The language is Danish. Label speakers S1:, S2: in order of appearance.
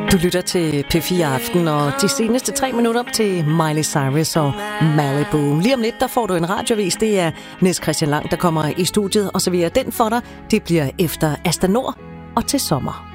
S1: Du lytter til P4 Aften, og de seneste 3 minutter til Miley Cyrus og Malibu. Lige om lidt, der får du en radiovis. Det er Niels Christian Lang, der kommer i studiet og serverer den for dig. Det bliver efter Asta Nord og til sommer.